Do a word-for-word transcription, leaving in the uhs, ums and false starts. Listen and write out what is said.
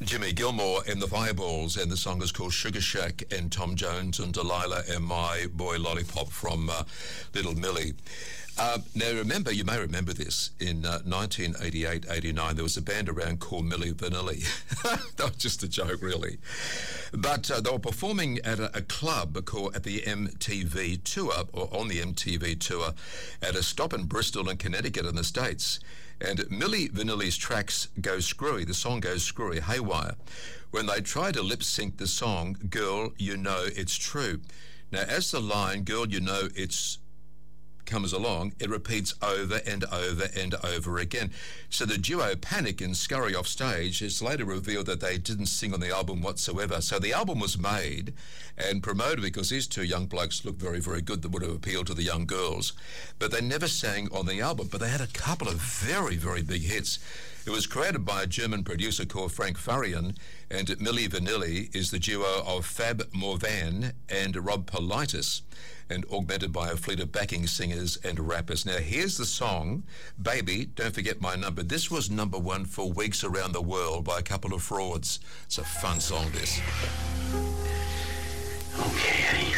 Jimmy Gilmore and the Fireballs, and the song is called Sugar Shack, and Tom Jones and Delilah and My Boy Lollipop from uh, Little Millie. Uh, now remember, you may remember this, in uh, nineteen eighty-eight eighty-nine there was a band around called Milli Vanilli. That was just a joke, really. But uh, they were performing at a, a club called at the M T V Tour, or on the M T V Tour, at a stop in Bristol in Connecticut in the States. And Milli Vanilli's tracks go screwy, the song goes screwy, haywire. When they try to lip sync the song, Girl, You Know It's True. Now as the line, Girl, You Know It's comes along, it repeats over and over and over again. So the duo panic and scurry off stage. It's later revealed that they didn't sing on the album whatsoever. So the album was made and promoted because these two young blokes looked very, very good that would have appealed to the young girls. But they never sang on the album, but they had a couple of very, very big hits. It was created by a German producer called Frank Farian, and Milli Vanilli is the duo of Fab Morvan and Rob Politis, and augmented by a fleet of backing singers and rappers. Now here's the song, Baby, Don't Forget My Number. This was number one for weeks around the world by a couple of frauds. It's a fun song, this. Okay, honey.